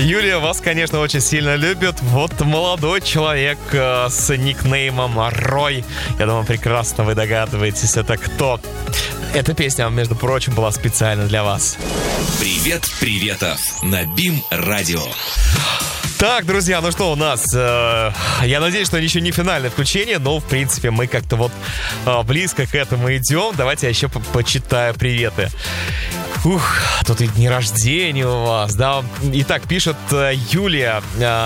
Юлия, вас, конечно, очень сильно любит. Вот молодой человек с никнеймом Рой. Я думаю, прекрасно вы догадываетесь, это кто. Эта песня, между прочим, была специально для вас. Привет, приветов на БИМ Радио. Так, друзья, ну что у нас? Я надеюсь, что еще не финальное включение, но, в принципе, мы как-то вот близко к этому идем. Давайте я еще почитаю приветы. Ух, тут и дни рождения у вас, да. Итак, пишет Юлия.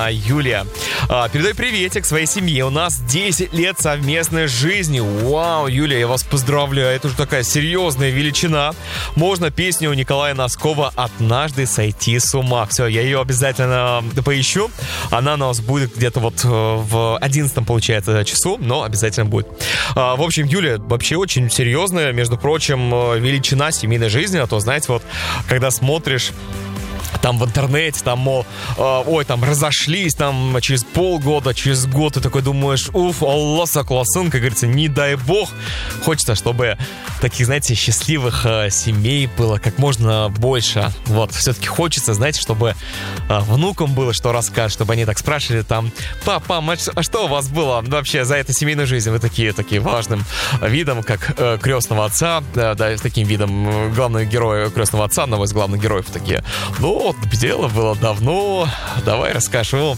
Передай приветик своей семье. У нас 10 лет совместной жизни. Вау, Юлия, я вас поздравляю. Это уже такая серьезная величина. Можно песню Николая Носкова «Однажды сойти с ума». Все, я ее обязательно поищу. Она у нас будет где-то вот в 11-м, получается, часу, но обязательно будет. В общем, Юлия вообще очень серьезная, между прочим, величина семейной жизни. А то, знаете, вот, когда смотришь там в интернете, там, мол, ой, там разошлись, там через полгода, через год, ты такой думаешь, уф, Аллах сакласын, как говорится, не дай бог. Хочется, чтобы таких, знаете, счастливых семей было как можно больше. Вот, все-таки хочется, знаете, чтобы внукам было что рассказать, чтобы они так спрашивали там, папа, мать, а что у вас было вообще за эту семейную жизнь? Вы такие важным видом, как крестного отца, да, с таким видом главного героя крестного отца, одного из главных героев такие, ну, вот, дело было давно, давай расскажу.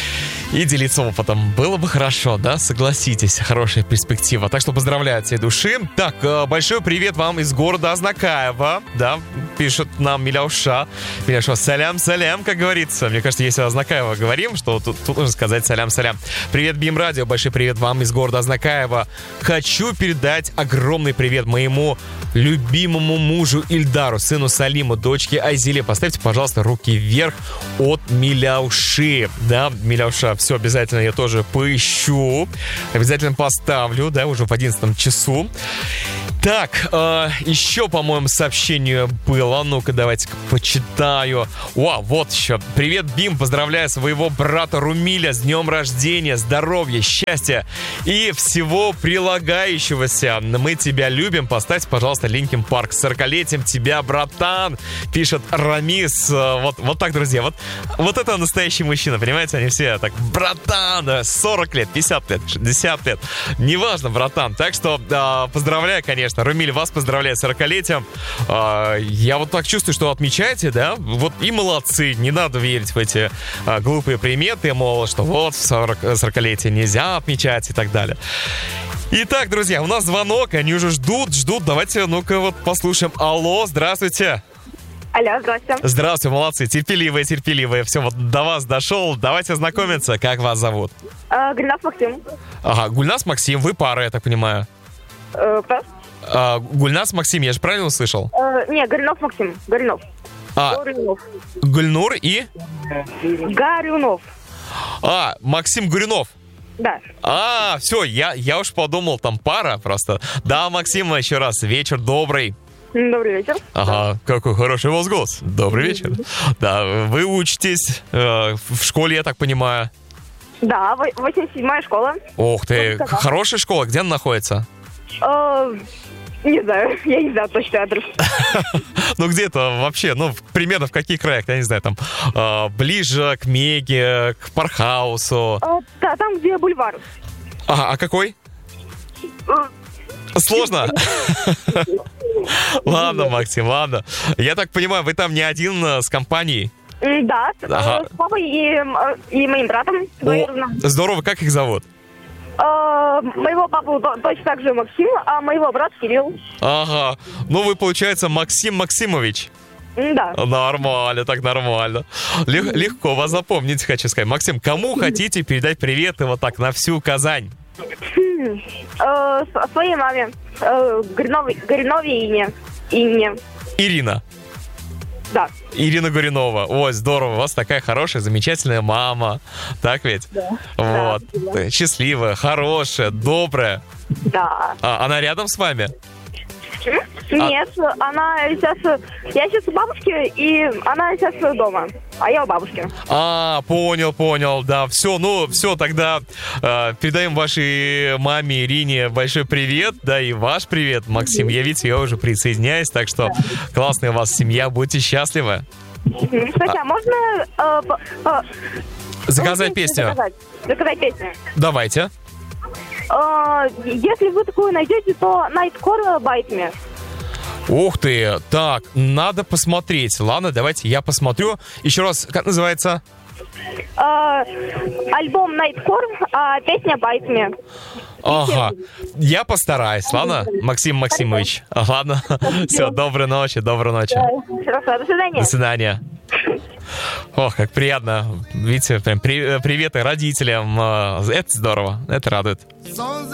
И делиться опытом. Было бы хорошо, да? Согласитесь, хорошая перспектива. Так что поздравляю от всей души. Так, большой привет вам из города Азнакаево. Да, пишет нам Миляуша. Миляуша, салям-салям, как говорится. Мне кажется, если Азнакаево говорим, что тут нужно сказать салям-салям. Привет, БИМ Радио. Большой привет вам из города Азнакаево. Хочу передать огромный привет моему любимому мужу Ильдару, сыну Салиму, дочке Айзеле. Поставьте, пожалуйста, руки вверх от Миляуши. Да, Миляуша, все, обязательно я тоже поищу. Обязательно поставлю, да, уже в 11 часу. Так, еще, по-моему, сообщение было. Ну-ка, давайте-ка почитаю. Вау, вот еще. Привет, БИМ, поздравляю своего брата Румиля с днем рождения, здоровья, счастья и всего прилагающегося. Мы тебя любим. Поставьте, пожалуйста, Линкин Парк. С 40-летием тебя, братан, пишет Рамис. Вот так, друзья. Вот это настоящий мужчина, понимаете? Они все так, братан, 40 лет, 50 лет, 60 лет. Неважно, братан. Так что поздравляю, конечно. Румиль, вас поздравляю с 40-летием. Я вот так чувствую, что отмечаете, да? Вот и молодцы. Не надо верить в эти глупые приметы, мол, что вот 40-летие нельзя отмечать и так далее. Итак, друзья, у нас звонок, они уже ждут. Давайте, ну-ка, вот послушаем. Алло, здравствуйте. Алло, здравствуйте. Здравствуйте, молодцы, терпеливые. Все, вот до вас дошел. Давайте знакомиться. Как вас зовут? Гульнас Максим. Ага, Гульнас Максим, вы пара, я так понимаю. Кто? Гульнас Максим, я же правильно услышал? Не, Горюнов Максим. Горюнов. Горюнов. Гульнур и? Горюнов. Максим Горюнов. Да. Все, я уж подумал, там пара просто. Да, Максим, еще раз, вечер добрый. Добрый вечер. Ага, какой хороший у вас голос. Добрый вечер. Да, вы учитесь в школе, я так понимаю. Да, 87-я школа. Ух ты, хорошая школа, где она находится? Не знаю, я не знаю точно адрес. Ну, где-то вообще, примерно в каких краях, я не знаю, там, ближе к Меге, к Пархаусу. Да, там, где бульвар. А какой? Сложно? Ладно, Максим, ладно. Я так понимаю, вы там не один с компанией? Да, с папой и моим братом. Здорово, как их зовут? Моего папу точно так же Максим, а моего брата Кирилл. Ага, вы, получается, Максим Максимович. Да. Нормально, так нормально. Легко вас запомнить, хочу сказать. Максим, кому хотите передать привет и вот так на всю Казань? Своей маме. Горинове Ине. Ирина. Да. Ирина Горюнова. Ой, здорово, у вас такая хорошая, замечательная мама. Так ведь? Да. Вот. Да, счастливая, хорошая, добрая. Да. Она рядом с вами? Нет, я сейчас у бабушки, и она сейчас дома, а я у бабушки. Понял, да, все, тогда передаем вашей маме Ирине большой привет, да, и ваш привет, Максим, я уже присоединяюсь, так что классная у вас семья, будьте счастливы. Кстати, а можно... Заказать песню. Заказать песню. Давайте. Если вы такую найдете, то Nightcore Bite Me. Ух ты, так, надо посмотреть. Ладно, давайте я посмотрю. Еще раз, как называется? Альбом Nightcore, а песня Bite Me. Ага, я постараюсь, ладно, Максим Максимович? Ладно, все, доброй ночи, доброй ночи. Хорошо, до свидания. До свидания. Ох, как приятно. Видите, прям приветы родителям. Это здорово, это радует.